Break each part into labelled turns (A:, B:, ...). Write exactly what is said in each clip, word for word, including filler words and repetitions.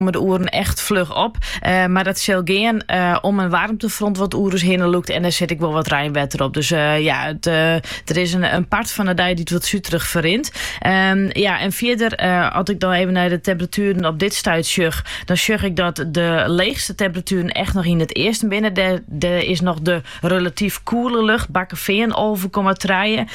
A: de oeren echt vlug op. Uh, maar dat zal geen uh, om een warmtefront wat oerens heen loopt. En daar zit ik wel wat rijnwetter op. Dus uh, ja, het, uh, er is een, een part van de dij die het wat zuuterig verrint. Um, ja, en verder, uh, als ik dan even naar de temperaturen op dit stuit zag, dan zag ik dat de leegste temperaturen echt nog in het eerste binnen. Er, er is nog de relatief koele lucht. Bakkeveen over komma drie. Uh,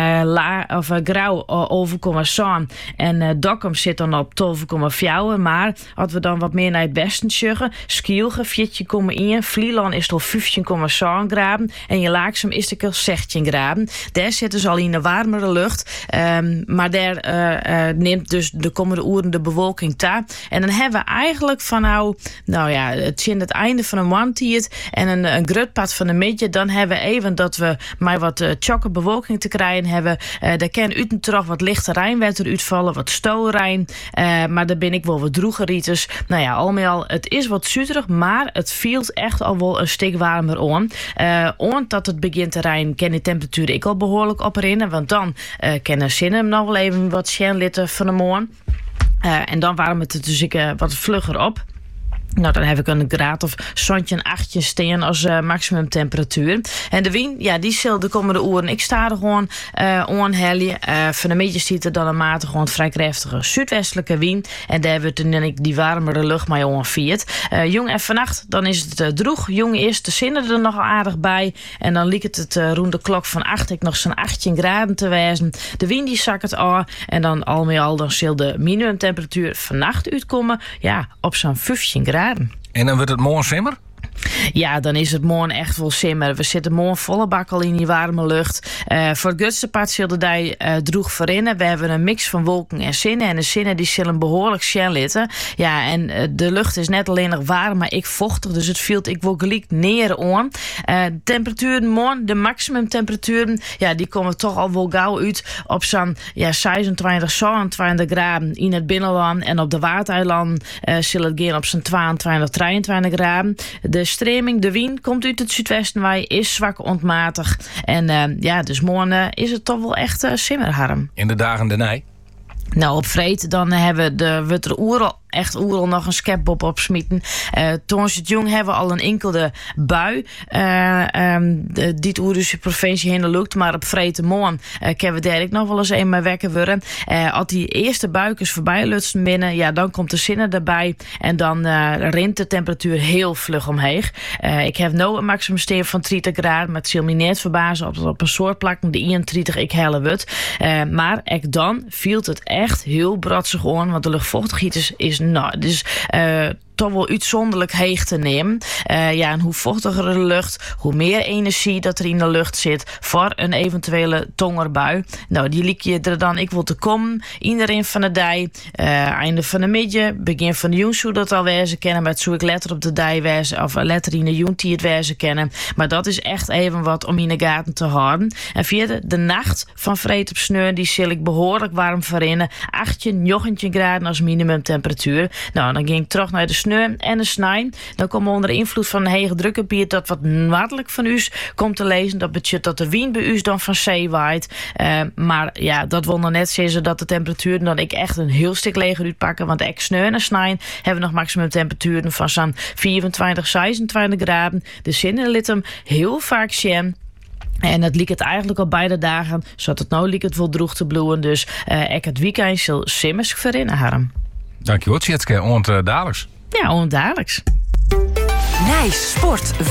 A: la, of uh, grauw over komma zeven. En uh, Dokkum zit dan op twaalf komma vier. Maar als we dan wat meer naar het westen zeggen, Skielge veertien komma één, Vlieland is toch vijftien komma zeven graden en je Laaksum is het al zestien graden. Daar zitten ze al in de warmere lucht, um, maar daar uh, uh, neemt dus de komende uren de bewolking ta. En dan hebben we eigenlijk van nou, nou ja, het in het einde van een one-tiert en een, een grutpad van een midje, dan hebben we even dat we maar wat uh, tjokke bewolking te krijgen hebben. Uh, daar kan u terug wat lichte rijnwetter uitvallen, wat stoorijn, uh, maar daar ben ik wel wat droegerieters. Nou ja, al met al, het is wat zuuterig, maar het voelt echt al wel een stuk warmer aan. Uh, on dat het begint te rijden, kan de temperatuur ik al behoorlijk oprennen, want dan uh, kunnen zinnen nog wel even wat scherlitten van de morgen. Uh, en dan warmt het dus ik uh, wat vlugger op. Nou, dan heb ik een graad of zoontje een achtje steen als uh, maximum temperatuur. En de wind, ja, die zal de komende uren. Ik sta er gewoon uh, onhelje. Uh, van de middag ziet er dan een matig gewoon vrij krachtige zuidwestelijke wind. En daar wordt dan die warmere lucht maar onviert. Uh, jong en vannacht, dan is het uh, droeg. Jong is de zinnen er nog aardig bij. En dan liep het het uh, rond de klok van acht. Ik nog zo'n achttien graden te wijzen. De wind die zakt het al. En dan al met al, dan zal de minimumtemperatuur vannacht uitkomen. Ja, op zo'n vijftien graden.
B: En dan wordt het morgen simmer?
A: Ja, dan is het morgen echt wel simmer. We zitten morgen volle bak al in die warme lucht. Uh, voor het grootste part zullen die uh, droeg verinnen. We hebben een mix van wolken en zinnen. En de zinnen die zullen behoorlijk sjen litten. Ja, en uh, de lucht is net alleen nog warm, maar ik vochtig. Dus het viel ik wil gelijk neer aan. Uh, de temperaturen morgen, de maximumtemperaturen, ja, die komen toch al wel gauw uit op zo'n ja, zesentwintig, zevenentwintig graden in het binnenland. En op de Waardeilanden uh, zullen het gaan op zo'n tweeëntwintig, drieëntwintig graden. De streming, de wind, komt uit het zuidwesten waar is zwak ontmatig. En uh, ja, dus morgen uh, is het toch wel echt uh, simmerharm.
B: In de dagen daarna?
A: Nou, op vreed, dan hebben we de Wutter Oerel echt oerel nog een skepbop opsmieten. Uh, Toons het jong hebben we al een enkele bui. Uh, um, de, die Oerse provincie heen lukt, maar op vrede morgen uh, kunnen we daar ook nog wel eens eenmaal wekken worden. Uh, als die eerste buikers voorbij lutsen binnen, ja, dan komt de zinnen erbij en dan uh, rint de temperatuur heel vlug omheeg. Uh, ik heb nu een maximum steen van dertig graden, maar het zal me niet verbazen op, op een soort plakken de eenendertig ik helle wut. Uh, maar ook dan viel het echt heel brodsig aan, want de luchtvochtigheid is, is nou, dus uh, toch wel uitzonderlijk heeg te nemen. Uh, ja, en hoe vochtiger de lucht, hoe meer energie dat er in de lucht zit voor een eventuele tongerbui. Nou, die liek je er dan ik wil te komen. Iedereen van de dij, uh, einde van de middag, begin van de jong zou dat al wezen kennen, maar het zou ik letter op de dij wezen, of letter in de jong die het wezen kennen. Maar dat is echt even wat om in de gaten te houden. En vierde, de nacht van vreed op sneur, die zal ik behoorlijk warm verinnen. achttien, negentien graden als minimumtemperatuur. Nou, dan ging ik terug naar de sneur en de snij. Dan komen we onder invloed van een hege drukgebied dat wat noordelijk van u komt te lezen. Dat betekent dat de wind bij u dan van zee waait. Uh, maar ja, dat wil nog net zeggen dat de temperaturen dan ik echt een heel stuk leger uitpakken. Want de sneu en de snij hebben nog maximum temperaturen van zo'n vierentwintig, zesentwintig graden. De zinnen liet hem heel vaak zien. En dat liep het eigenlijk al beide dagen. Zodat het nou liep het wel droeg te bloeien. Dus uh, ik het weekend zal simmers verinnen harm.
B: Dankjewel, Tjetske. Ont uh, dadelijks.
A: Ja, ondadelijks.
C: Nijs Sport